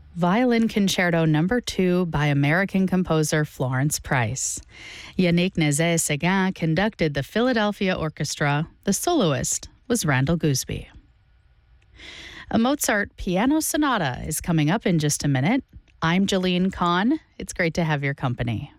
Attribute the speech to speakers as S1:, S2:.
S1: Violin Concerto No. 2 by American composer Florence Price. Yannick Nézet-Séguin conducted the Philadelphia Orchestra. The soloist was Randall Gooseby. A Mozart piano sonata is coming up in just a minute. I'm Jolene Kahn. It's great to have your company.